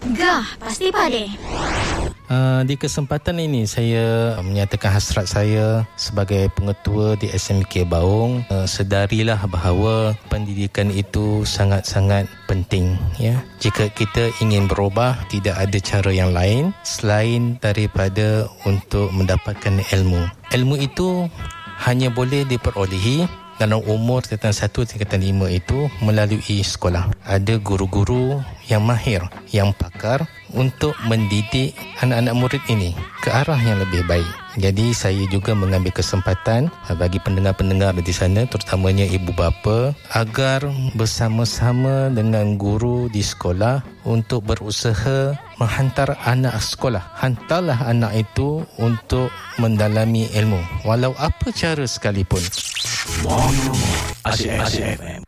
Gah, pasti pade. Di kesempatan ini saya menyatakan hasrat saya sebagai pengetua di SMK Baung. Sedarilah bahawa pendidikan itu sangat-sangat penting, ya. Jika kita ingin berubah, tidak ada cara yang lain selain daripada untuk mendapatkan ilmu. Ilmu itu hanya boleh diperolehi dalam umur tingkatan 1 tingkatan 5 itu melalui sekolah. Ada guru-guru yang mahir, yang pakar untuk mendidik anak-anak murid ini ke arah yang lebih baik. Jadi saya juga mengambil kesempatan bagi pendengar-pendengar di sana, terutamanya ibu bapa, agar bersama-sama dengan guru di sekolah untuk berusaha menghantar anak sekolah. Hantarlah anak itu untuk mendalami ilmu, walau apa cara sekalipun. Asyik FM.